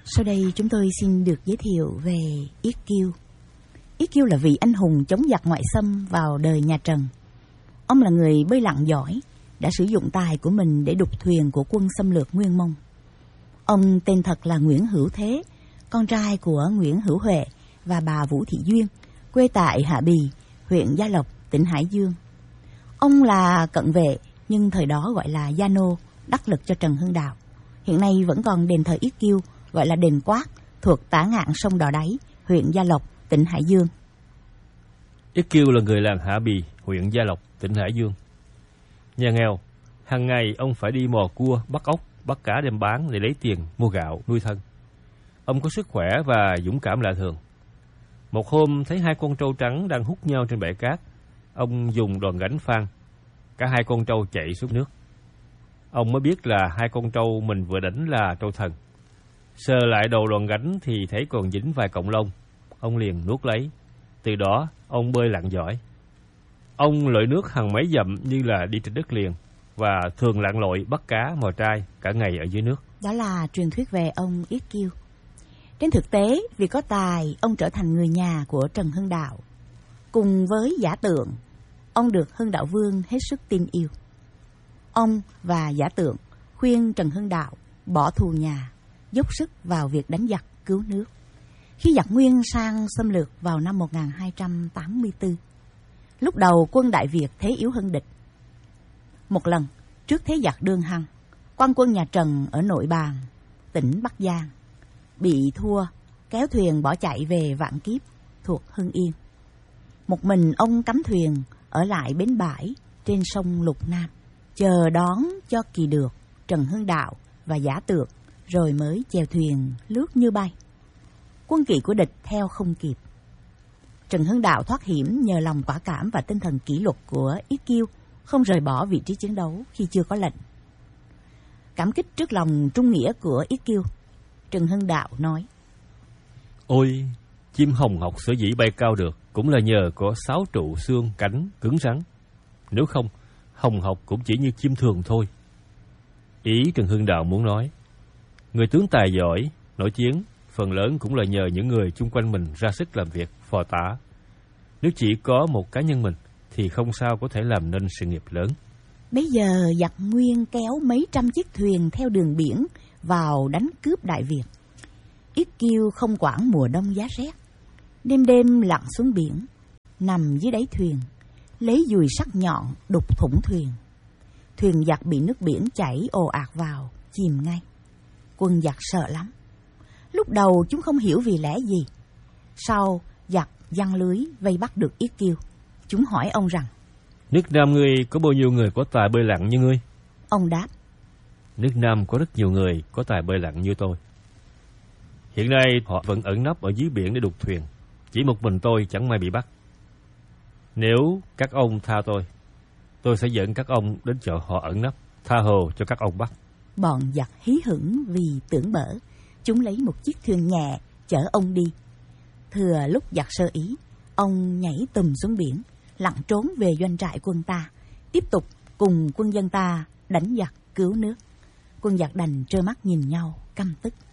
Sau đây chúng tôi xin được giới thiệu về Yết Kiêu. Yết Kiêu là vị anh hùng chống giặc ngoại xâm vào đời nhà Trần. Ông là người bơi lặn giỏi, đã sử dụng tài của mình để đục thuyền của quân xâm lược Nguyên Mông. Ông tên thật là Nguyễn Hữu Thế, con trai của Nguyễn Hữu Huệ và bà Vũ Thị Duyên, quê tại Hạ Bì, huyện Gia Lộc, tỉnh Hải Dương. Ông là cận vệ, nhưng thời đó gọi là gia nô, đắc lực cho Trần Hưng Đạo. Hiện nay vẫn còn đền thờ Yết Kiêu, gọi là đền Quát, thuộc tả ngạn sông Đò Đáy, huyện Gia Lộc, tỉnh Hải Dương. Yết Kiêu là người làng Hạ Bì, huyện Gia Lộc, tỉnh Hải Dương. Nhà nghèo, hàng ngày ông phải đi mò cua, bắt ốc, bắt cá đem bán để lấy tiền mua gạo nuôi thân. Ông có sức khỏe và dũng cảm lạ thường. Một hôm thấy hai con trâu trắng đang hút nhau trên bãi cát, ông dùng đòn gánh phang, cả hai con trâu chạy xuống nước. Ông mới biết là hai con trâu mình vừa đánh là trâu thần. Sờ lại đầu đòn gánh thì thấy còn dính vài cọng lông, ông liền nuốt lấy. Từ đó ông bơi lặn giỏi. Ông lội nước hàng mấy dặm như là đi trên đất liền, và thường lặn lội bắt cá mò trai cả ngày ở dưới nước. Đó là truyền thuyết về ông Yết Kiêu. Trên thực tế, vì có tài, ông trở thành người nhà của Trần Hưng Đạo. Cùng với Giả Tượng, ông được Hưng Đạo Vương hết sức tin yêu. Ông và Giả Tượng khuyên Trần Hưng Đạo bỏ thù nhà, dốc sức vào việc đánh giặc cứu nước. Khi giặc Nguyên sang xâm lược vào năm 1284, lúc đầu quân Đại Việt thế yếu hơn địch. Một lần, trước thế giặc Đương Hăng, quan quân nhà Trần ở Nội Bàn, tỉnh Bắc Giang, bị thua, kéo thuyền bỏ chạy về Vạn Kiếp, thuộc Hưng Yên. Một mình ông cắm thuyền ở lại bến bãi trên sông Lục Nam, chờ đón cho kỳ được Trần Hưng Đạo và Giả Tượng, rồi mới chèo thuyền lướt như bay. Quân kỵ của địch theo không kịp. Trần Hưng Đạo thoát hiểm nhờ lòng quả cảm và tinh thần kỷ luật của Yết Kiêu, không rời bỏ vị trí chiến đấu khi chưa có lệnh. Cảm kích trước lòng trung nghĩa của Yết Kiêu, Trần Hưng Đạo nói: Ôi, chim hồng học sở dĩ bay cao được cũng là nhờ có 6 trụ xương cánh cứng rắn. Nếu không, hồng học cũng chỉ như chim thường thôi. Ý Trần Hưng Đạo muốn nói, người tướng tài giỏi, nổi tiếng, phần lớn cũng là nhờ những người chung quanh mình ra sức làm việc, phò tá. Nếu chỉ có một cá nhân mình, thì không sao có thể làm nên sự nghiệp lớn. Bây giờ giặc Nguyên kéo mấy trăm chiếc thuyền theo đường biển vào đánh cướp Đại Việt. Yết Kiêu không quản mùa đông giá rét, đêm đêm lặn xuống biển, nằm dưới đáy thuyền, lấy dùi sắc nhọn đục thủng thuyền. Thuyền giặc bị nước biển chảy ồ ạt vào, chìm ngay. Quân giặc sợ lắm. Lúc đầu chúng không hiểu vì lẽ gì. Sau, giặc giăng lưới vây bắt được Yết Kiêu. Chúng hỏi ông rằng: Nước Nam ngươi có bao nhiêu người có tài bơi lặn như ngươi? Ông đáp: Nước Nam có rất nhiều người có tài bơi lặn như tôi. Hiện nay họ vẫn ẩn nấp ở dưới biển để đục thuyền. Chỉ một mình tôi chẳng may bị bắt. Nếu các ông tha tôi sẽ dẫn các ông đến chỗ họ ẩn nấp, tha hồ cho các ông bắt. Bọn giặc hí hửng vì tưởng bở. Chúng lấy một chiếc thuyền nhẹ chở ông đi. Thừa lúc giặc sơ ý, ông nhảy tùm xuống biển, lặn trốn về doanh trại quân ta, tiếp tục cùng quân dân ta đánh giặc cứu nước. Quân giặc đành trơ mắt nhìn nhau căm tức.